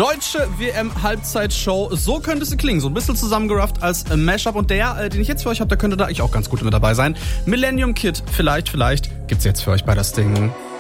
Deutsche WM-Halbzeitshow, so könnte es klingen. So ein bisschen zusammengerafft als Mashup. Und der, den ich jetzt für euch habe, der könnte da eigentlich auch ganz gut mit dabei sein. Millennium Kid, vielleicht gibt's jetzt für euch bei das Ding.